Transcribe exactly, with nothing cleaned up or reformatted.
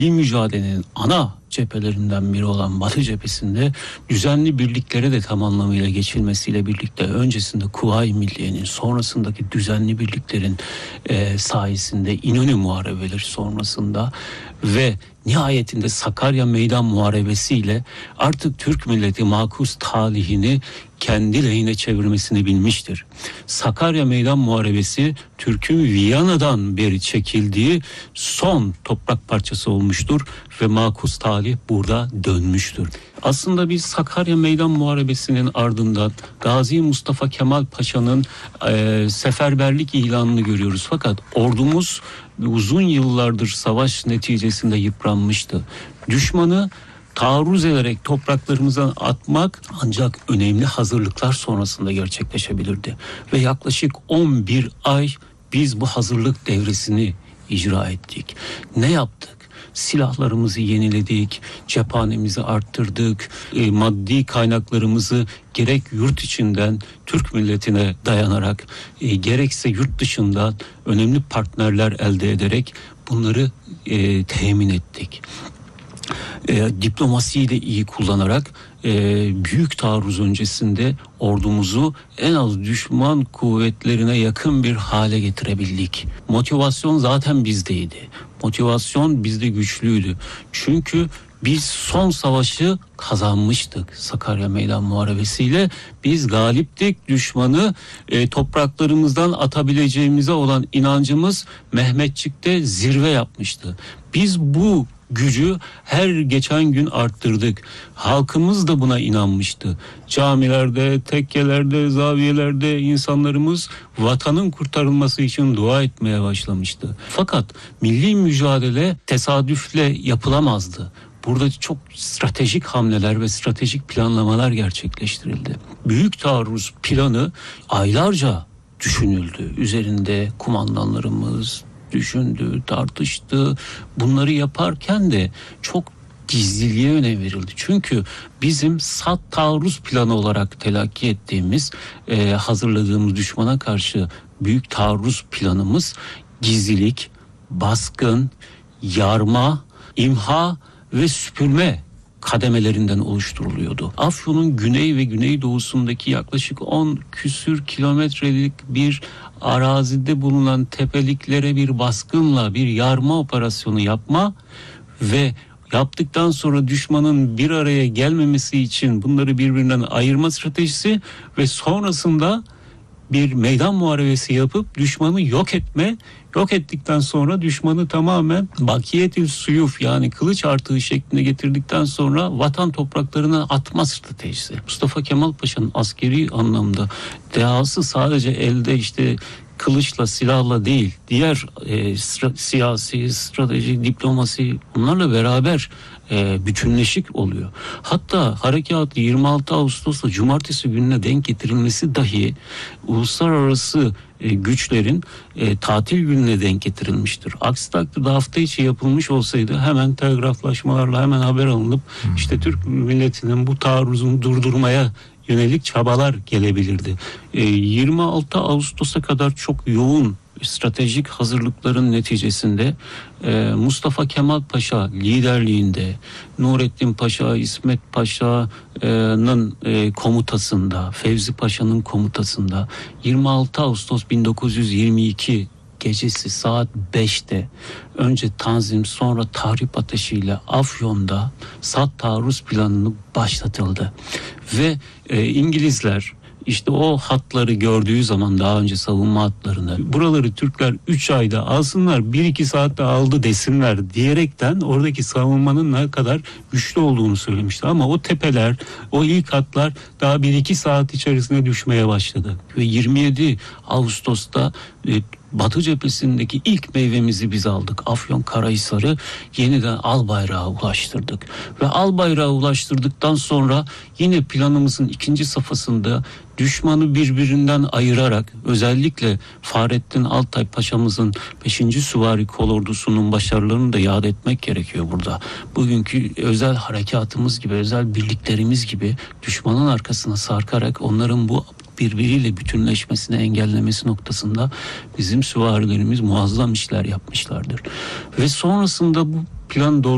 Bir mücadelenin ana cephelerinden biri olan Batı cephesinde düzenli birliklere de tam anlamıyla geçilmesiyle birlikte öncesinde Kuvayi Milliye'nin, sonrasındaki düzenli birliklerin e, sayesinde İnönü Muharebeleri sonrasında ve nihayetinde Sakarya Meydan Muharebesi ile artık Türk milleti makus talihini kendi lehine çevirmesini bilmiştir. Sakarya Meydan Muharebesi Türk'ün Viyana'dan beri çekildiği son toprak parçası olmuştur ve makus talih burada dönmüştür. Aslında biz Sakarya Meydan Muharebesi'nin ardından Gazi Mustafa Kemal Paşa'nın e, seferberlik ilanını görüyoruz. Fakat ordumuz uzun yıllardır savaş neticesinde yıpranmıştı. Düşmanı taarruz ederek topraklarımızdan atmak ancak önemli hazırlıklar sonrasında gerçekleşebilirdi. Ve yaklaşık on bir ay biz bu hazırlık devresini icra ettik. Ne yaptık? Silahlarımızı yeniledik, cephanemizi arttırdık, e, maddi kaynaklarımızı gerek yurt içinden Türk milletine dayanarak, e, gerekse yurt dışından önemli partnerler elde ederek bunları e, temin ettik. E, diplomasiyi de iyi kullanarak e, büyük taarruz öncesinde ordumuzu en az düşman kuvvetlerine yakın bir hale getirebildik. Motivasyon zaten bizdeydi. Motivasyon bizde güçlüydü. Çünkü biz son savaşı kazanmıştık. Sakarya Meydan Muharebesi ile biz galiptik. Düşmanı e, topraklarımızdan atabileceğimize olan inancımız Mehmetçik'te zirve yapmıştı. Biz bu gücü her geçen gün arttırdık. Halkımız da buna inanmıştı. Camilerde, tekkelerde, zaviyelerde insanlarımız vatanın kurtarılması için dua etmeye başlamıştı. Fakat milli mücadele tesadüfle yapılamazdı. Burada çok stratejik hamleler ve stratejik planlamalar gerçekleştirildi. Büyük taarruz planı aylarca düşünüldü. Üzerinde kumandanlarımız düşündü, tartıştı. Bunları yaparken de çok gizliliğe önem verildi. Çünkü bizim sat taarruz planı olarak telakki ettiğimiz, e, hazırladığımız düşmana karşı büyük taarruz planımız gizlilik, baskın, yarma, imha ve süpürme kademelerinden oluşturuluyordu. Afyon'un güney ve güneydoğusundaki yaklaşık on küsür kilometrelik bir arazide bulunan tepeliklere bir baskınla bir yarma operasyonu yapma ve yaptıktan sonra düşmanın bir araya gelmemesi için bunları birbirinden ayırma stratejisi ve sonrasında bir meydan muharebesi yapıp düşmanı yok etme, yok ettikten sonra düşmanı tamamen bakiyetül suyuf yani kılıç artığı şeklinde getirdikten sonra vatan topraklarına atma stratejisi. Mustafa Kemal Paşa'nın askeri anlamda dehası sadece elde işte kılıçla, silahla değil, diğer e, stra- siyasi, stratejik, diplomasi bunlarla beraber e, bütünleşik oluyor. Hatta harekat yirmi altı Ağustos'ta cumartesi gününe denk getirilmesi dahi uluslararası e, güçlerin e, tatil gününe denk getirilmiştir. Aksi takdirde hafta içi yapılmış olsaydı hemen telgraflaşmalarla hemen haber alınıp hmm. işte Türk milletinin bu taarruzunu durdurmaya yönelik çabalar gelebilirdi. E, yirmi altı Ağustos'a kadar çok yoğun stratejik hazırlıkların neticesinde e, Mustafa Kemal Paşa liderliğinde, Nurettin Paşa, İsmet Paşa'nın e, komutasında, Fevzi Paşa'nın komutasında yirmi altı Ağustos bin dokuz yüz yirmi iki gecesi saat beşte önce tanzim sonra tahrip ateşiyle Afyon'da sat taarruz planını başlatıldı. Ve e, İngilizler işte o hatları gördüğü zaman daha önce savunma hatlarını buraları Türkler üç ayda alsınlar bir iki saatte aldı desinler diyerekten oradaki savunmanın ne kadar güçlü olduğunu söylemişti. Ama o tepeler o ilk hatlar daha bir iki saat içerisinde düşmeye başladı. Ve yirmi yedi Ağustos'ta e, Batı cephesindeki ilk meyvemizi biz aldık. Afyonkarahisar'ı yeniden Albayrak'a ulaştırdık. Ve Albayrak'a ulaştırdıktan sonra yine planımızın ikinci safhasında düşmanı birbirinden ayırarak özellikle Fahrettin Altay Paşa'mızın beşinci Süvari Kolordusu'nun başarılarını da yad etmek gerekiyor burada. Bugünkü özel harekatımız gibi, özel birliklerimiz gibi düşmanın arkasına sarkarak onların bu birbiriyle bütünleşmesini engellemesi noktasında bizim süvarilerimiz muazzam işler yapmışlardır. Ve sonrasında bu plan doğru